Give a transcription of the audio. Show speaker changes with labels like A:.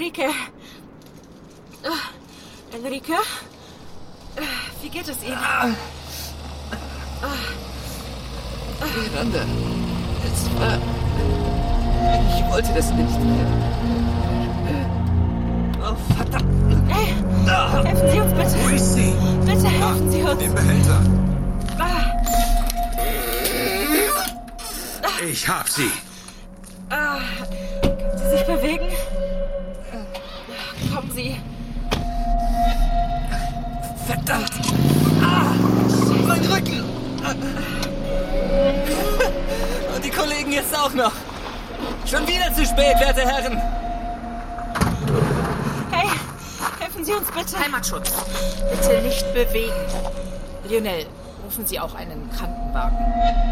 A: Enrique. Enrique? Wie geht es Ihnen?
B: Miranda, es war... Ich wollte das nicht. Oh, verdammt.
A: Hey, helfen Sie uns bitte.
C: Wo ist sie?
A: Bitte helfen Sie uns.
C: Im Behälter.
A: Ah,
C: Ich hab sie.
A: können Sie sich bewegen? Kommen Sie.
B: Verdammt. Mein Rücken. Und die Kollegen jetzt auch noch. Schon wieder zu spät, werte Herren.
A: Hey, helfen Sie uns bitte.
D: Heimatschutz. Bitte nicht bewegen. Lionel, rufen Sie auch einen Krankenwagen.